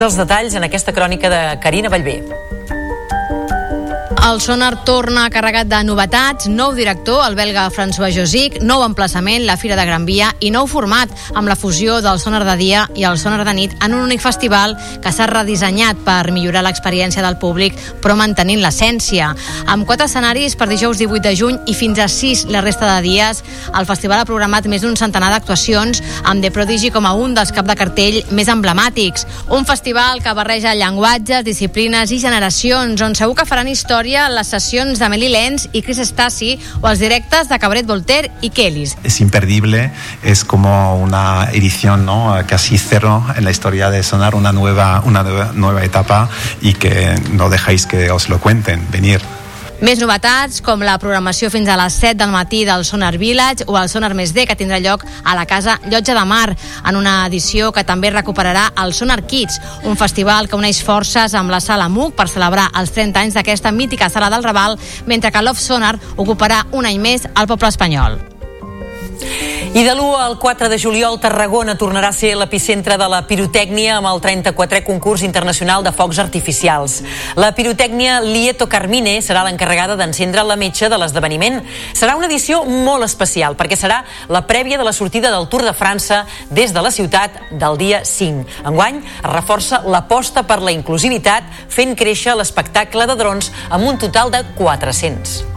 Els detalls en aquesta crònica de Carina Ballbé. El Sonar torna carregat de novetats, nou director, el belga François Josic, nou emplaçament, la Fira de Gran Via, i nou format, amb la fusió del Sonar de dia i el Sonar de nit en un únic festival que s'ha redissenyat per millorar l'experiència del públic, però mantenint l'essència. Amb 4 escenaris per dijous 18 de juny i fins a 6 la resta de dies, el festival ha programat més d'un centenar d'actuacions, amb The Prodigy com a un dels cap de cartell més emblemàtics. Un festival que barreja llenguatges, disciplines i generacions, on segur que faran història les sessions d'Amélie Lenz y Chris Stasi o els directes de Cabaret Voltaire y Kellys. Es imperdible, es como una edición, ¿no? Casi cero en la historia de Sonar, una nueva etapa, y que no dejáis que os lo cuenten, venir. Més novetats, com la programació fins a les 7 del matí del Sonar Village o el Sonar Més D, que tindrà lloc a la Casa Llotja de Mar, en una edició que també recuperarà el Sonar Kids, un festival que uneix forces amb la Sala MUC per celebrar els 30 anys d'aquesta mítica sala del Raval, mentre que Love Sonar ocuparà un any més al poble espanyol. I de l'1 al 4 de juliol, Tarragona tornarà a ser l'epicentre de la pirotècnia amb el 34è concurs internacional de focs artificials. La pirotècnia Lieto Carmine serà l'encarregada d'encendre la metxa de l'esdeveniment. Serà una edició molt especial perquè serà la prèvia de la sortida del Tour de França des de la ciutat del dia 5. Enguany es reforça l'aposta per la inclusivitat, fent créixer l'espectacle de drons amb un total de 400.